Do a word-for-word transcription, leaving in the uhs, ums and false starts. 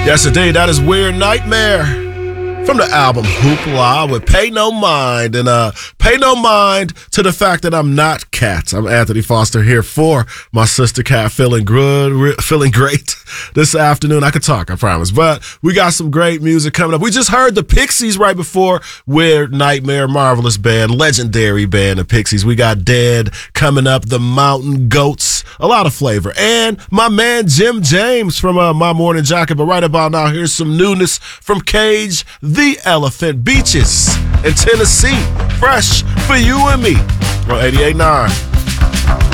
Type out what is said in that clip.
Yes, indeed. That is Weird Nightmare from the album Hoopla with Pay No Mind. And uh, pay no mind to the fact that I'm not Kat. I'm Anthony Foster here for my sister Kat, feeling good, re- feeling great this afternoon. I could talk, I promise. But we got some great music coming up. We just heard the Pixies right before. Weird Nightmare, marvelous band, legendary band, the Pixies. We got Dead coming up, the Mountain Goats, a lot of flavor. And my man Jim James from uh, My Morning Jacket. But right about now, here's some newness from Cage the Elephant. Beaches in Tennessee, fresh for you and me on eighty-eight point nine.